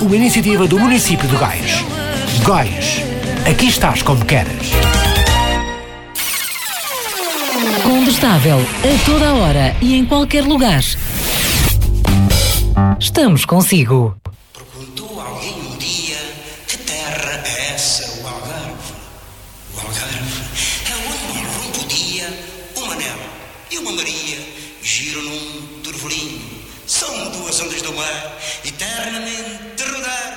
uma iniciativa do município de Góis. Góis, aqui estás como queres. Condestável, a toda a hora e em qualquer lugar. Estamos consigo. Perguntou alguém um dia que terra é essa, o Algarve. O Algarve é onde um rompo dia, um Manel e uma Maria giram num turvelinho. São duas ondas do mar, eternamente rodar.